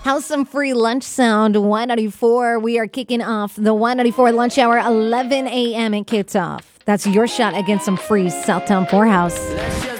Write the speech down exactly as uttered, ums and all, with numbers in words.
How's some free lunch sound? one ninety-four. We are kicking off the one ninety-four lunch hour, eleven a.m. It kicks off. That's your shot against some free Southtown Poorhouse.